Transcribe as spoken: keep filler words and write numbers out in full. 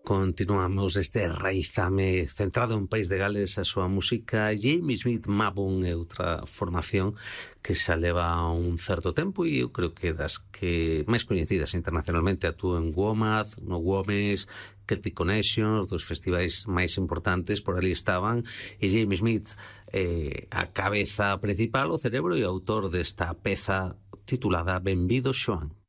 Continuamos este raizame centrado en País de Gales, a súa música. Jamie Smith Mabon é outra formación que xa leva un certo tempo e eu creo que das que máis coñecidas internacionalmente. Actúa en WOMAD, no WOMES, Celtic Connections, dos festivais máis importantes, por ali estaban, e Jamie Smith eh, a cabeza principal, o cerebro e autor desta peza titulada Benvido Xoán.